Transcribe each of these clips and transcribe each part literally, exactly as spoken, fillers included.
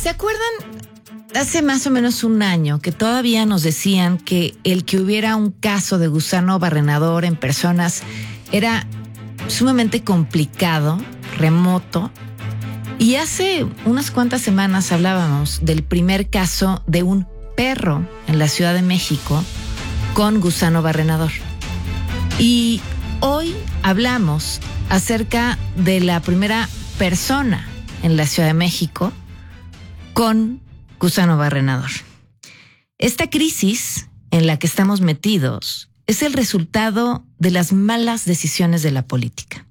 ¿Se acuerdan hace más o menos un año que todavía nos decían que el que hubiera un caso de gusano barrenador en personas era sumamente complicado, remoto? Y hace unas cuantas semanas hablábamos del primer caso de un perro en la Ciudad de México con gusano barrenador. Y hoy hablamos acerca de la primera persona en la Ciudad de México con gusano barrenador. Esta crisis en la que estamos metidos es el resultado de las malas decisiones de la política.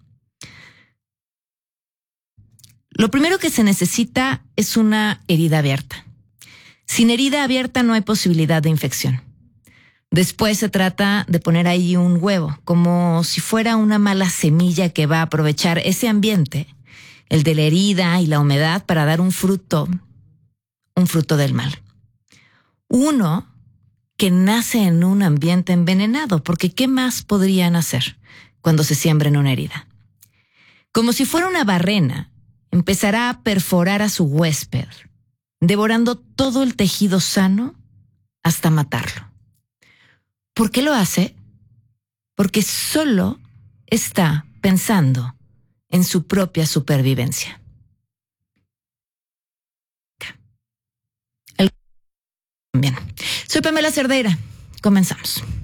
Lo primero que se necesita es una herida abierta. Sin herida abierta no hay posibilidad de infección. Después se trata de poner ahí un huevo, como si fuera una mala semilla que va a aprovechar ese ambiente, el de la herida y la humedad, para dar un fruto, un fruto del mal. Uno que nace en un ambiente envenenado, porque ¿qué más podrían hacer cuando se siembra en una herida? Como si fuera una barrena, empezará a perforar a su huésped, devorando todo el tejido sano hasta matarlo. ¿Por qué lo hace? Porque solo está pensando en su propia supervivencia. Bien, soy Pamela Cerdeira. Comenzamos.